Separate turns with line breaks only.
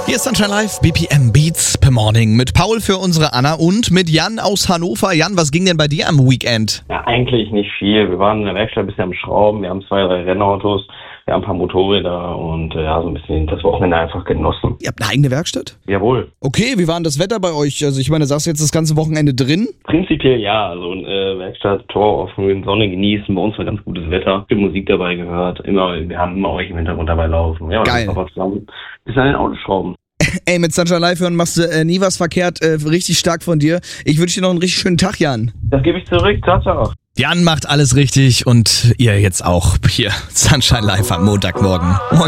Hier ist Sunshine Live, BPM Beats per Morning mit Paul für unsere Anna und mit Jan aus Hannover. Jan, was ging denn bei dir am Weekend?
Ja, eigentlich nicht viel. Wir waren in der Werkstatt ein bisschen am Schrauben. Wir haben 2, 3 Rennautos. Wir haben ein paar Motorräder und so ein bisschen das Wochenende einfach genossen.
Ihr habt eine eigene Werkstatt?
Jawohl.
Okay, wie war denn das Wetter bei euch? Also ich meine, sagst du jetzt das ganze Wochenende drin?
Prinzipiell ja. Also Werkstatt, Tor offen, Sonne genießen. Bei uns war ganz gutes Wetter. Viel Musik dabei gehört. Wir haben immer euch im Hintergrund dabei laufen. Ja,
geil.
Aber zusammen bis an den Autos schrauben.
Ey, mit Sunshine Live hören machst du nie was verkehrt. Richtig stark von dir. Ich wünsche dir noch einen richtig schönen Tag, Jan.
Das gebe ich zurück. Ciao, ciao.
Jan macht alles richtig und ihr jetzt auch hier. Sunshine Live am Montagmorgen. Moin.